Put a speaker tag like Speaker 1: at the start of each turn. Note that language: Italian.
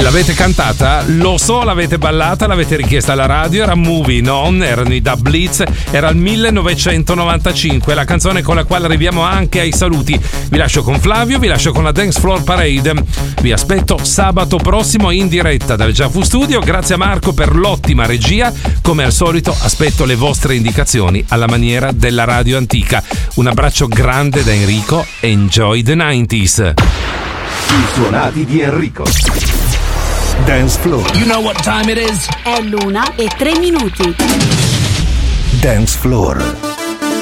Speaker 1: L'avete cantata? Lo so, l'avete ballata, l'avete richiesta alla radio. Era Moving On, erano i Da Blitz, era il 1995, la canzone con la quale arriviamo anche ai saluti. Vi lascio con Flavio, vi lascio con la Dance Floor Parade. Vi aspetto sabato prossimo in diretta dal Giafu Studio. Grazie a Marco per l'ottima regia. Come al solito aspetto le vostre indicazioni alla maniera della radio antica. Un abbraccio grande da Enrico. Enjoy the 90s.
Speaker 2: I suonati di Enrico. Dance Floor.
Speaker 3: You know what time it is?
Speaker 4: È l'1:03.
Speaker 2: Dance Floor.